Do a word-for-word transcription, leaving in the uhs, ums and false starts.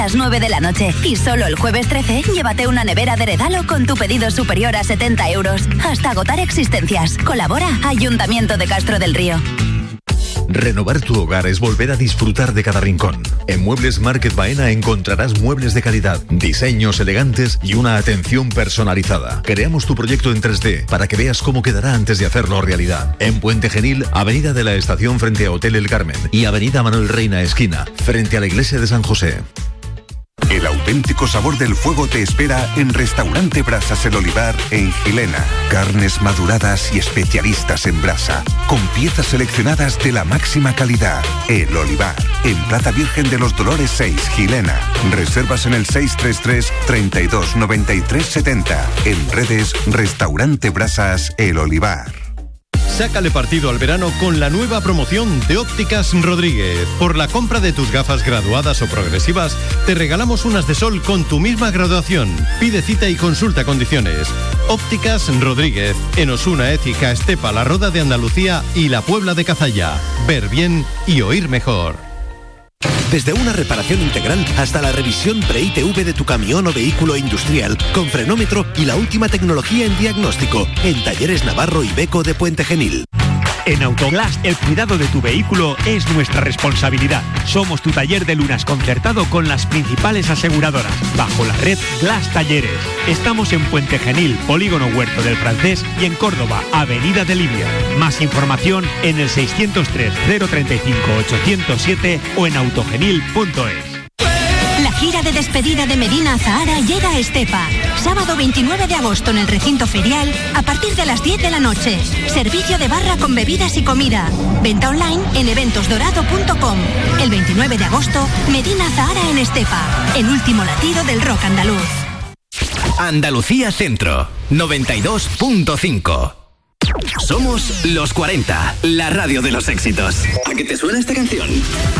A las nueve de la noche. Y solo el jueves trece, llévate una nevera de regalo con tu pedido superior a setenta euros. Hasta agotar existencias. Colabora Ayuntamiento de Castro del Río. Renovar tu hogar es volver a disfrutar de cada rincón. En Muebles Market Baena encontrarás muebles de calidad, diseños elegantes y una atención personalizada. Creamos tu proyecto en tres D para que veas cómo quedará antes de hacerlo realidad. En Puente Genil, Avenida de la Estación frente a Hotel El Carmen y Avenida Manuel Reina esquina, frente a la Iglesia de San José. El auténtico sabor del fuego te espera en Restaurante Brasas El Olivar en Gilena. Carnes maduradas y especialistas en brasa, con piezas seleccionadas de la máxima calidad. El Olivar, en Plaza Virgen de los Dolores seis, Gilena. Reservas en el seis tres tres, treinta y dos, noventa y tres setenta. En redes, Restaurante Brasas El Olivar. Sácale partido al verano con la nueva promoción de Ópticas Rodríguez. Por la compra de tus gafas graduadas o progresivas, te regalamos unas de sol con tu misma graduación. Pide cita y consulta condiciones. Ópticas Rodríguez, en Osuna, Écija, Estepa, La Roda de Andalucía y La Puebla de Cazalla. Ver bien y oír mejor. Desde una reparación integral hasta la revisión pre-I T V de tu camión o vehículo industrial, con frenómetro y la última tecnología en diagnóstico, en Talleres Navarro y Beco de Puente Genil. En Autoglass, el cuidado de tu vehículo es nuestra responsabilidad. Somos tu taller de lunas concertado con las principales aseguradoras, bajo la red Glass Talleres. Estamos en Puente Genil, Polígono Huerto del Francés, y en Córdoba, Avenida de Libia. Más información en el seiscientos tres, cero treinta y cinco, ochocientos siete o en autogenil punto es. La gira de despedida de Medina Zahara llega a Estepa. Sábado veintinueve de agosto en el recinto ferial a partir de las diez de la noche. Servicio de barra con bebidas y comida. Venta online en eventos dorado punto com. El veintinueve de agosto, Medina Zahara en Estepa. El último latido del rock andaluz. Andalucía Centro, noventa y dos punto cinco. Somos los cuarenta, la radio de los éxitos. ¿A qué te suena esta canción?